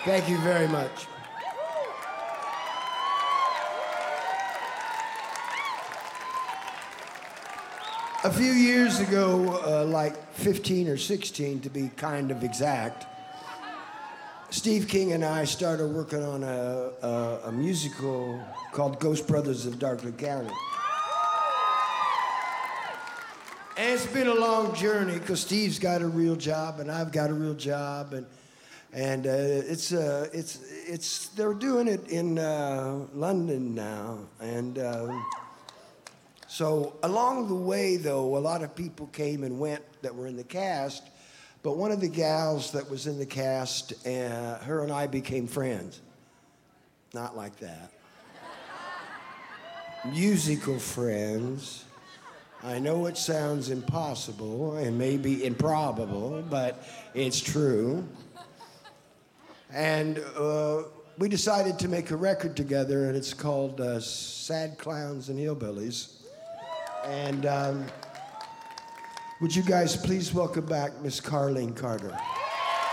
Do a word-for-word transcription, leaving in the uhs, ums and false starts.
Thank you very much. A few years ago, uh, like fifteen or sixteen to be kind of exact, Steve King and I started working on a, a, a musical called Ghost Brothers of Darkley County. And it's been a long journey because Steve's got a real job and I've got a real job, and and uh, it's uh, it's it's they're doing it in uh, London now, and. Uh, So along the way, though, a lot of people came and went that were in the cast, but one of the gals that was in the cast, uh, her and I became friends. Not like that. Musical friends. I know it sounds impossible and maybe improbable, but it's true. And uh, we decided to make a record together, and it's called uh, Sad Clowns and Hillbillies. And um, would you guys please welcome back Miss Carlene Carter?